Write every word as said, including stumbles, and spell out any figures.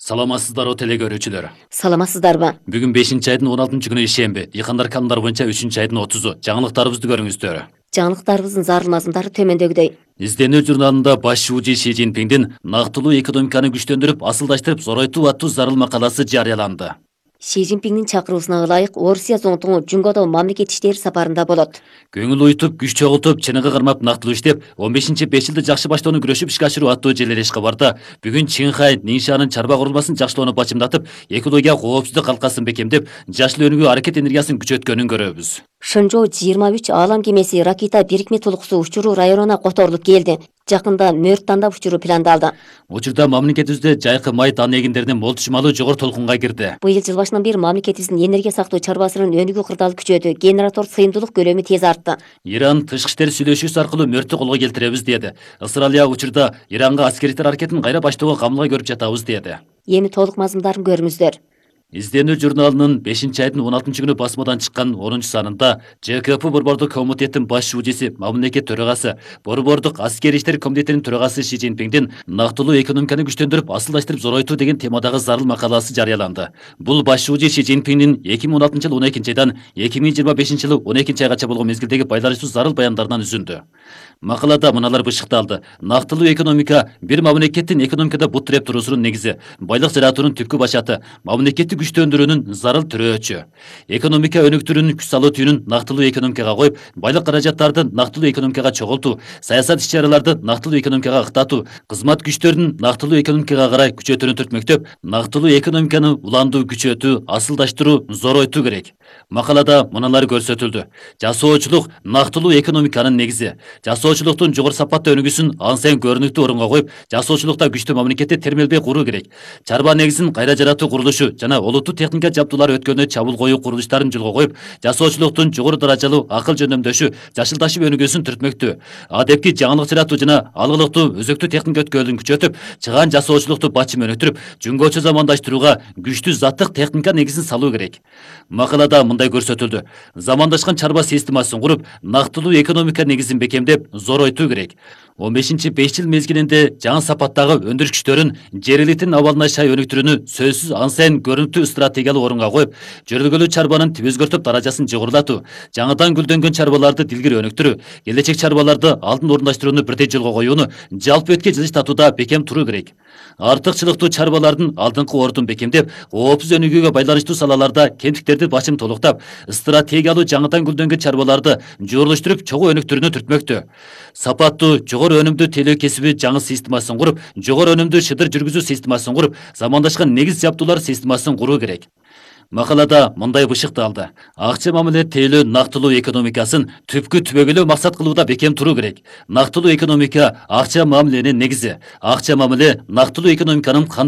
Саламатсыздар о теле көрүүчүлөр. Саламатсыздарбы? Бүгүн бешинчи айдын он алтынчы күнү ишемби. Дыйкандар канундар боюнча үчүнчү айдын отузу. Жаңылыктарыбызды көрүңүздөр. Жаңылыктарыбыздын зарыл мазмундары төмөндөгүдөй. Изденүү журналында баш шүүжү Ши Цзиньпиндин нактылуу экономиканы күчтөндүрүп, асылдаштырып, зоройтуу аттуу зарыл макаласы жарыяланды. Ши Цзиньпиндин чакыруусуна ылайык Орусия зонтугу Жунгодо мамлекет иштери сапарында болот. Көңүл уйтуп, күч чогултуп, чыныгы кармап нактылуу иштеп, он бешинчи беш жылды жакшы баштоону күрөшүп ишке ашыруу аттуу желелеш кабарда бүгүн Чинхай Ниншанын чарба курулмасын жакшылоону бачымдатып, экология коопсуздук калкасын бекемдеп, жашыл өнүгүү аракет энергиясын күчөткөнүн көрөбүз. Шынжоо жыйырма үч аалам кемеси Ракита бирикме толукусу учуруу районуна которулуп келди. Жакында мөрт тандап учуруу пландалды. Учурда мамлекетибизде жайкы май дан эгиндеринин молтушмалуу жогору толкунга кирди. Быйыл жыл башынан бери мамлекетибиздин энергия сактоо чарбасынын өнүгүү кырдаалы күчөдү. Генератор сыйымдуулук көлөмү тез артты. Иран тышкы иштер сүйлөшүүсү аркылуу мөрттү колго келтиребиз деди. Ысыралия учурда Иранга аскердер аракетин кайра баштоого камылга көрүп жатабыз деди. Эми толук мазмундарын көрүңүздөр. Изденүү журналынын бешинчи айдын он алтынчы күнү басмадан чыккан онунчу санында Ж К П Борбордук комитеттин баш шүүжүсү, мамлекет төрагасы, Борбордук аскер иштер комитетинин төрагасы Ши Цзиньпиндин нактылуу экономиканы күчтөндүрүп, асылдаштырып, зоройтуу деген темадагы зарыл макаласы жарыяланды. Бул баш шүүжү Ши Цзиньпиндин эки миң он алтынчы жылы он экинчи айдан эки миң жыйырма бешинчи жылы он экинчи айгача болгон мезгилдеги байланышуу зарыл баяндарынан үзүндү. Макалада мыналар бышыкталды. Нактылуу экономика бир мамлекеттин экономикада бут тиреп туруусунун негизи, байлык жаратуунун түпкү башаты, мамлекетти күчтөндүрүүнүн зарыл түрөөчү. Экономика өнүктүрүүнүн күч салуу түйүнүн нактылуу экономикага коюп, байлык каражаттарды нактылуу экономикага чогултуу, саясат иш-чараларды нактылуу экономикага ыктатуу, кызмат күчтөрүн нактылуу экономикага карай күчөтүүнү түртмөктөп, нактылуу экономиканы уландуу, күчөтүү, асылдаштыруу, зоройтуу керек. Макалада мыналар көрсөтүлдү. Жасоочулук нактылуу экономиканын негизи. Жасоочулуктун жогору сапаттуу өнүгүүсүн ансен көрүнүктүү орунга коюп, жасоочулукта күчтүү мамлекетти термелбей куруу керек. Чарба негизин кайра жаратуу курулушу жана олуттуу техника жабдуулар өткөнү чабуул коюу курулуштарын жолго коюп, жасоочулуктун жогору даражалуу акыл жөндөмдөшү, жашылдашып өнүгүүсүн түртмөктүү. Адепки жаңылык жаратуу жана алгылыктуу өзөктүү техника өткөлүн күчөтүп, чыгаан жасоочулукту бачым өнүктүрүп, жүнгөчө замандаштырууга күчтүү заттык техника негизин салуу керек. Макалада мындай көрсөтүлдү. Замандашкан чарба системасын куруп, нактылуу экономика негизин бекемдеп, зоройтуу керек. он бешинчи беш жыл мезгилинде жаңы сапаттагы өндүрүш күчтөрүн жер элитинин абалына шай өнүктүрүүнү сөзсүз ансен көрүнүктүү стратегиялык орунга коюп, жөргөлүү чарбанын тип өзгөртүп даражасын жогорулатуу, жаңыдан гүлдөнгөн чарбаларды дилгири өнүктүрүү, келечек чарбаларды алдын орундаштырууну бирдей жолго коюуну жалпы өткө жылыш татууда бекем туруу керек. Артыкчылыктуу чарбалардын алдыңкы ордун бекемдеп, коопсуз өнүгүүгө байланыштуу салаларда кемтиктерди бачым толуктап, стратегиялуу жаңыдан гүлдөнгөн чарбаларды жуурулуштуруп, чогуу өнүктүрүүнү түртмөктүү. Сапаттуу, жогору өнүмдүү тейлөө кесиби жаңы системасын куруп, жогору өнүмдүү шыдыр жүргүзүү системасын куруп, замандашкан негиз жабдуулар системасын куруу керек. Макалада мындай бышыкталды. Акча мамиле тейлөө нактылуу экономикасын түпкү түбөгөлөө максат кылууда бекем туруу керек. Нактылуу экономика акча мамиленин негизи. Акча мамиле нактылуу экономиканын